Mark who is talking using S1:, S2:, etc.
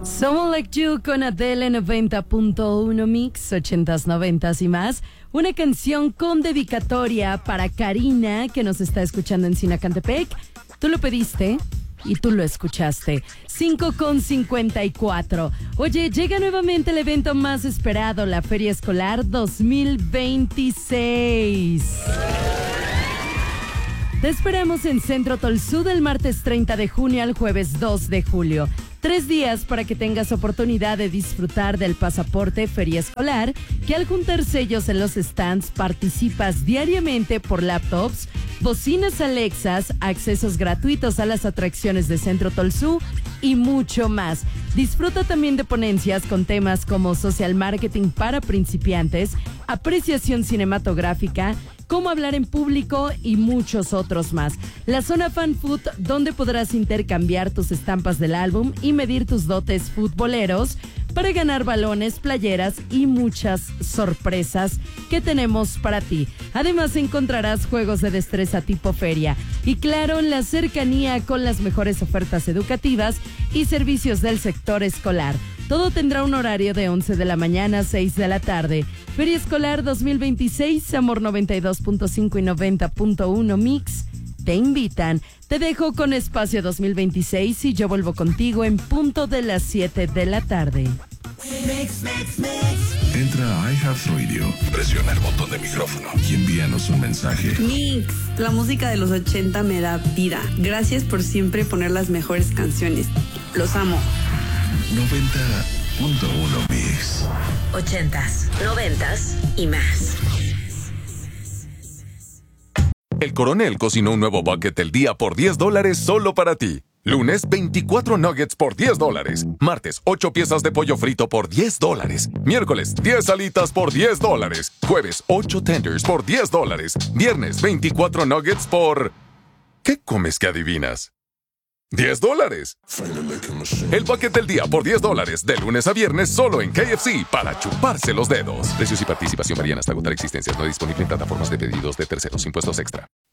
S1: Someone Like You con Adele 90.1 Mix, 80s, 90s y más. Una canción con dedicatoria para Karina, que nos está escuchando en Sinacantepec. Tú lo pediste y tú lo escuchaste. 5:54. Oye, llega nuevamente el evento más esperado, la Feria Escolar 2026. Te esperamos en Centro Tolsú del martes 30 de junio al jueves 2 de julio. 3 días para que tengas oportunidad de disfrutar del pasaporte Feria Escolar, que al juntar sellos en los stands participas diariamente por laptops, bocinas Alexas, accesos gratuitos a las atracciones de Centro Tolsú y mucho más. Disfruta también de ponencias con temas como social marketing para principiantes, apreciación cinematográfica, cómo hablar en público y muchos otros más. La zona Fan Food, donde podrás intercambiar tus estampas del álbum y medir tus dotes futboleros para ganar balones, playeras y muchas sorpresas que tenemos para ti. Además encontrarás juegos de destreza tipo feria y claro, la cercanía con las mejores ofertas educativas y servicios del sector escolar. Todo tendrá un horario de 11 de la mañana a 6 de la tarde. Feria Escolar 2026, Amor 92.5 y 90.1 Mix te invitan. Te dejo con Espacio 2026 y yo vuelvo contigo en punto de las 7 de la tarde.
S2: Entra a iHeartRadio, presiona el botón de micrófono y envíanos un mensaje.
S3: Mix, la música de los 80 me da vida. Gracias por siempre poner las mejores canciones. Los amo.
S2: 90.1 Mix.
S4: 80s, 90s y más.
S5: El Coronel cocinó un nuevo bucket del día por $10 solo para ti. Lunes, 24 nuggets por $10. Martes, 8 piezas de pollo frito por $10. Miércoles, 10 alitas por $10. Jueves, 8 tenders por $10. Viernes, 24 nuggets por... ¿Qué comes que adivinas? $10. El bucket del día por $10, de lunes a viernes solo en KFC para chuparse los dedos. Precios y participación varían hasta agotar existencias. No disponible en plataformas de pedidos de terceros. Impuestos extra.